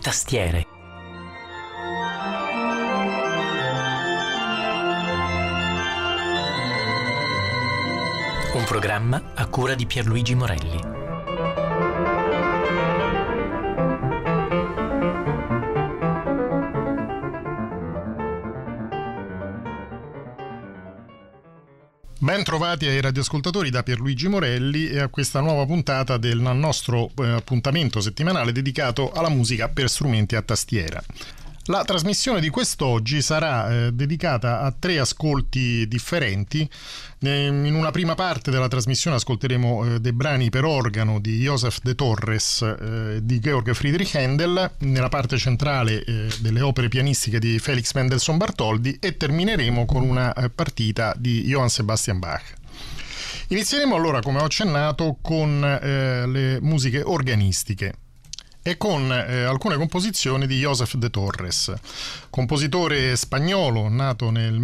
tastiere. Un programma a cura di Pierluigi Morelli. Ben trovati ai radioascoltatori da Pierluigi Morelli e a questa nuova puntata del nostro appuntamento settimanale dedicato alla musica per strumenti a tastiera. La trasmissione di quest'oggi sarà dedicata a 3 ascolti differenti. In una prima parte della trasmissione ascolteremo dei brani per organo di Joseph de Torres di Georg Friedrich Händel, nella parte centrale delle opere pianistiche di Felix Mendelssohn Bartholdy, e termineremo con una partita di Johann Sebastian Bach. Inizieremo allora, come ho accennato, con le musiche organistiche e con alcune composizioni di Joseph de Torres, compositore spagnolo nato nel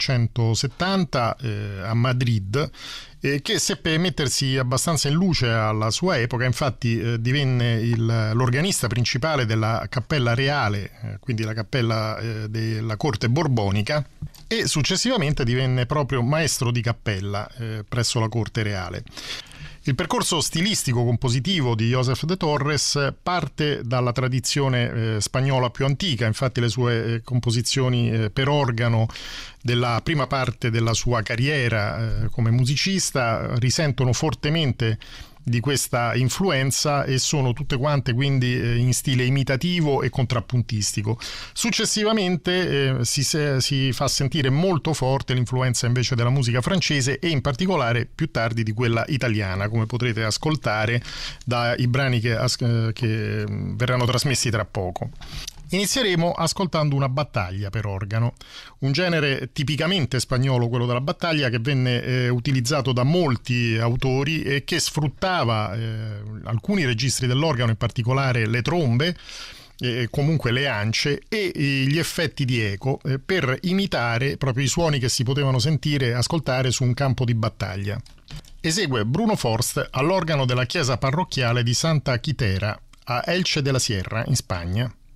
1670 a Madrid, che seppe mettersi abbastanza in luce alla sua epoca. Infatti divenne l'organista principale della Cappella Reale, quindi la cappella della corte borbonica, e successivamente divenne proprio maestro di cappella presso la corte reale. Il percorso stilistico compositivo di Joseph de Torres parte dalla tradizione spagnola più antica. Infatti le sue composizioni per organo della prima parte della sua carriera come musicista risentono fortemente di questa influenza e sono tutte quante quindi in stile imitativo e contrappuntistico. Successivamente si fa sentire molto forte l'influenza invece della musica francese e in particolare più tardi di quella italiana, come potrete ascoltare dai brani che verranno trasmessi tra poco. Inizieremo ascoltando una battaglia per organo, un genere tipicamente spagnolo, quello della battaglia, che venne utilizzato da molti autori e che sfruttava alcuni registri dell'organo, in particolare le trombe, comunque le ance e gli effetti di eco, per imitare proprio i suoni che si potevano sentire e ascoltare su un campo di battaglia. Esegue Bruno Forst all'organo della chiesa parrocchiale di Santa Quitera a Elche de la Sierra, in Spagna.